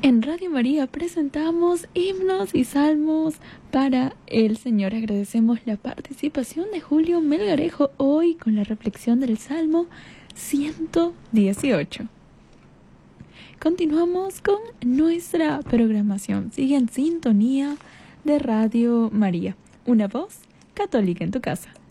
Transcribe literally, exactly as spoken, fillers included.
En Radio María presentamos himnos y salmos para el Señor. Agradecemos la participación de Julio Melgarejo hoy con la reflexión del Salmo ciento dieciocho. Continuamos con nuestra programación. Sigue en sintonía de Radio María, una voz católica en tu casa.